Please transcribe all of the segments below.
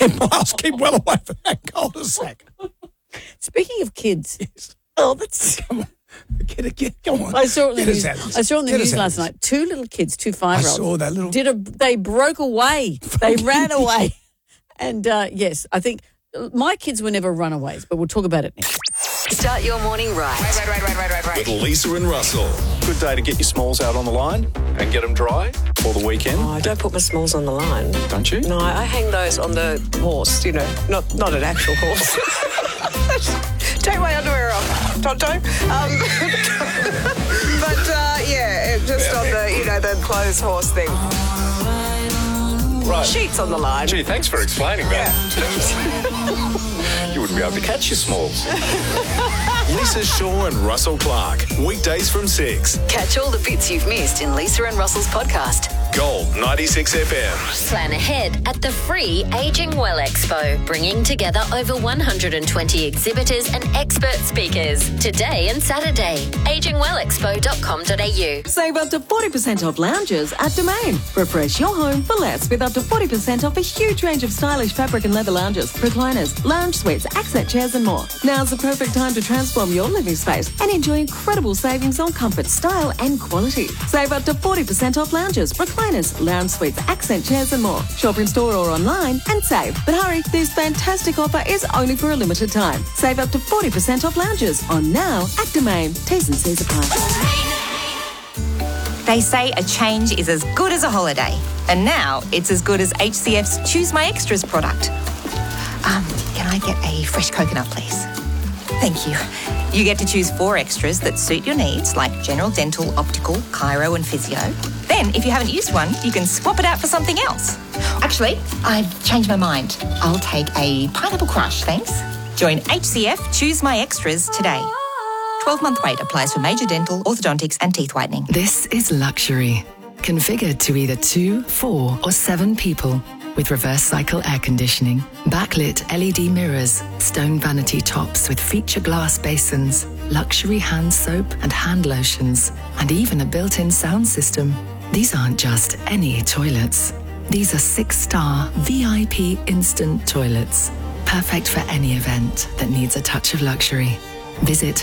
10 miles. Keep well away from that cul-de-sac. Speaking of kids, Yes. oh, that's... Come on. Come on. I saw it on the Get us news. out of this. I saw on the Get us news out of last this. night. 2 little kids, 2 5-year-olds. I saw that little... They broke away. They ran away. And yes, I think my kids were never runaways, but we'll talk about it next. Start your morning right. Right. With Lisa and Russell. Good day to get your smalls out on the line and get them dry for the weekend. Oh, I don't put my smalls on the line. Don't you? No, I hang those on the horse, not an actual horse. Take my underwear off, Tonto. Just on the clothes horse thing. Right. Sheets on the line. Gee, thanks for explaining that. You wouldn't be able to catch your smalls. Lisa Shaw and Russell Clark. Weekdays from 6. Catch all the bits you've missed in Lisa and Russell's podcast. Gold 96 FM. Plan ahead at the free Aging Well Expo, bringing together over 120 exhibitors and expert speakers today and Saturday. agingwellexpo.com.au. Save up to 40% off lounges at Domain. Refresh your home for less with up to 40% off a huge range of stylish fabric and leather lounges, recliners, lounge suites, accent chairs and more. Now's the perfect time to transform your living space and enjoy incredible savings on comfort, style and quality. Save up to 40% off lounges, recliners, lounge suites, accent chairs and more. Shop in store or online and save. But hurry, this fantastic offer is only for a limited time. Save up to 40% off lounges on now at Domain. T's and C's apply. They say a change is as good as a holiday. And now it's as good as HCF's Choose My Extras product. Can I get a fresh coconut, please? Thank you. You get to choose 4 extras that suit your needs, like general dental, optical, chiro and physio. Then, if you haven't used one, you can swap it out for something else. Actually, I've changed my mind. I'll take a pineapple crush, thanks. Join HCF Choose My Extras today. 12-month wait applies for major dental, orthodontics and teeth whitening. This is luxury, configured to either 2, 4 or 7 people, with reverse cycle air conditioning, backlit LED mirrors, stone vanity tops with feature glass basins, luxury hand soap and hand lotions, and even a built-in sound system. These aren't just any toilets. These are 6-star VIP instant toilets, perfect for any event that needs a touch of luxury. Visit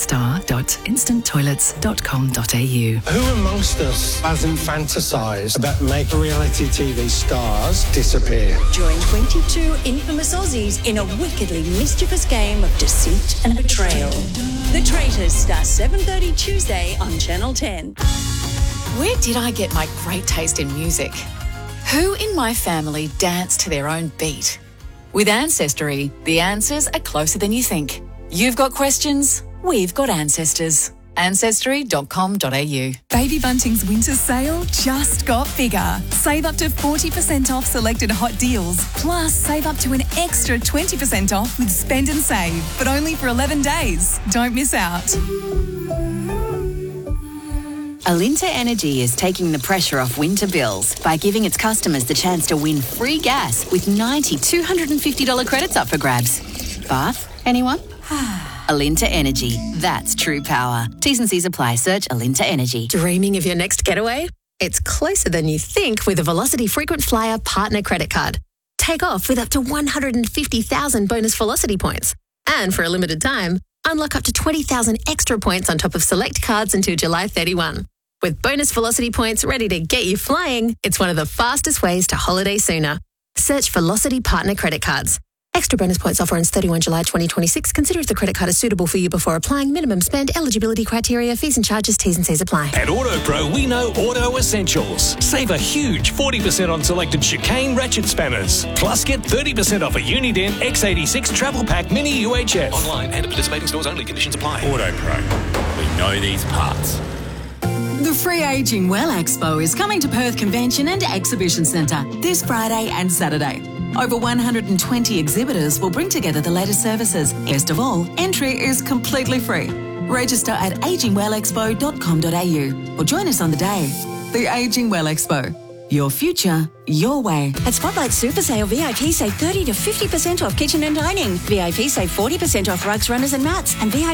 6star.instanttoilets.com.au. Who amongst us hasn't fantasised about making reality TV stars disappear? Join 22 infamous Aussies in a wickedly mischievous game of deceit and betrayal. The Traitors starts 7:30 Tuesday on Channel 10. Where did I get my great taste in music? Who in my family danced to their own beat? With Ancestry, the answers are closer than you think. You've got questions, we've got ancestors. Ancestry.com.au. Baby Bunting's winter sale just got bigger. Save up to 40% off selected hot deals. Plus, save up to an extra 20% off with Spend and Save, but only for 11 days. Don't miss out. Alinta Energy is taking the pressure off winter bills by giving its customers the chance to win free gas with 90 $250 credits up for grabs. Bath? Anyone? Alinta Energy. That's true power. T's and C's apply. Search Alinta Energy. Dreaming of your next getaway? It's closer than you think with a Velocity Frequent Flyer Partner Credit Card. Take off with up to 150,000 bonus Velocity points. And for a limited time, unlock up to 20,000 extra points on top of select cards until July 31. With bonus Velocity points ready to get you flying, it's one of the fastest ways to holiday sooner. Search Velocity Partner Credit Cards. Extra bonus points offer ends 31 July 2026. Consider if the credit card is suitable for you before applying. Minimum spend, eligibility criteria, fees and charges, T's and C's apply. At AutoPro, we know auto essentials. Save a huge 40% on selected chicane ratchet spanners. Plus, get 30% off a Uniden X86 Travel Pack Mini UHF. Online and at participating stores only. Conditions apply. AutoPro. We know these parts. The Free Aging Well Expo is coming to Perth Convention and Exhibition Centre this Friday and Saturday. Over 120 exhibitors will bring together the latest services. Best of all, entry is completely free. Register at agingwellexpo.com.au or join us on the day. The Aging Well Expo. Your future, your way. At Spotlight Super Sale, VIP save 30 to 50% off kitchen and dining. VIP save 40% off rugs, runners and mats. And VIP